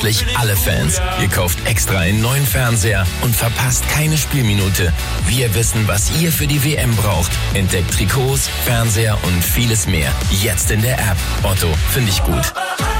alle Fans. Ihr kauft extra einen neuen Fernseher und verpasst keine Spielminute. Wir wissen, was ihr für die WM braucht. Entdeckt Trikots, Fernseher und vieles mehr. Jetzt in der App. Otto, finde ich gut.